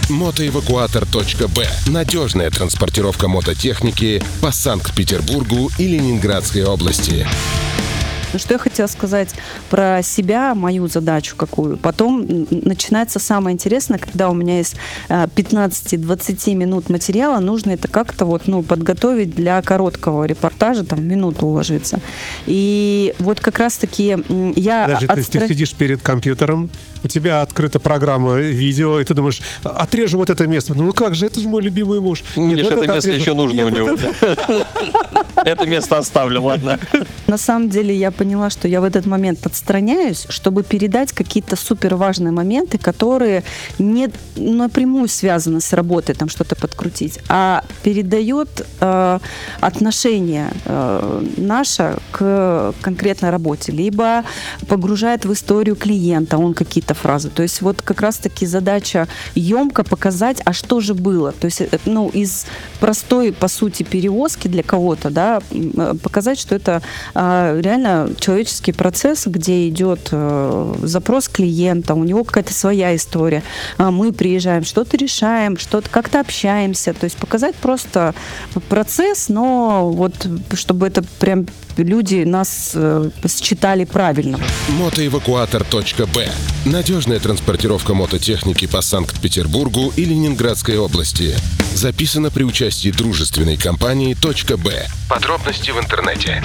Мотоэвакуатор.б. Надежная транспортировка мототехники по Санкт-Петербургу и Ленинградской области. Что я хотела сказать про себя, мою задачу какую. Потом начинается самое интересное, когда у меня есть 15-20 минут материала, нужно это как-то подготовить для короткого репортажа, там, в минуту уложиться. И вот как раз-таки я... Даже ты сидишь перед компьютером, у тебя открыта программа видео, и ты думаешь, отрежу вот это место. Ну как же, это же мой любимый муж. Миш, это место еще нужно у него. Это место оставлю, ладно. На самом деле я поняла, что я в этот момент отстраняюсь, чтобы передать какие-то супер важные моменты, которые не напрямую связаны с работой, там что-то подкрутить, а передает отношение наше к конкретной работе, либо погружает в историю клиента, он какие-то фразы. То есть вот как раз-таки задача емко показать, а что же было. То есть из простой, по сути, перевозки для кого-то, да, показать, что это реально человеческий процесс, где идет запрос клиента, у него какая-то своя история. Мы приезжаем, что-то решаем, что-то как-то общаемся. То есть показать просто процесс, но вот чтобы это прям люди нас считали правильно. Мотоэвакуатор.б. Надежная транспортировка мототехники по Санкт-Петербургу и Ленинградской области. Записано при участии дружественной компании .б. Подробности в интернете.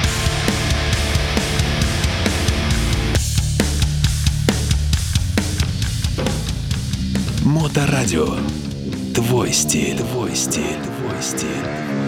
Моторадио. Твой стиль. Твой стиль. Твой стиль.